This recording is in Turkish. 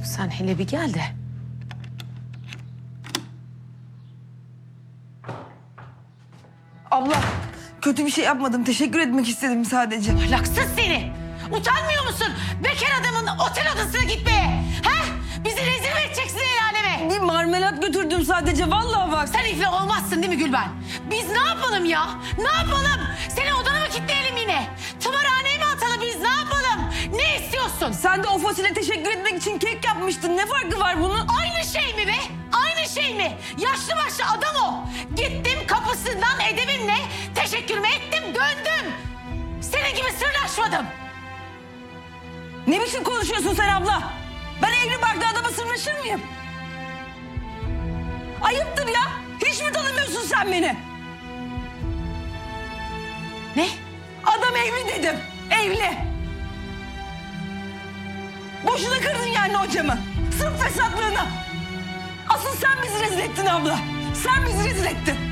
Sen hele bir gel de. Abla, kötü bir şey yapmadım. Teşekkür etmek istedim sadece. Ahlaksız seni! Utanmıyor musun bekar adamın otel odasına gitmeye? Ha? Bizi rezil mi edeceksin el aleme? Bir marmelat götürdüm sadece. Vallahi bak. Sen iflah olmazsın değil mi Gülben? Biz ne yapalım ya? Ne yapalım? Seni odana mı kilitleyelim yine? Tımarhaneye mi atalım biz? Ne yapalım? Ne istiyorsun? Sen de o fosile teşekkür etmek için kek yapmıştın. Ne farkı var bunun? Aynı şey mi be? Aynı şey mi? Yaşlı başlı adam o. Gittim kapısından edebimle teşekkürümü ettim döndüm. Senin gibi sırnaşmadım. Ne biçim konuşuyorsun sen abla? Ben evli barklı adama sırnaşır mıyım? Ayıptır ya. Hiç mi tanımıyorsun sen beni? Ne? Adam evli dedim. Evli. Boşuna kırdın yani hocamı. Sırf fesatlığına. Asıl sen bizi rezil ettin abla. Sen bizi rezil ettin.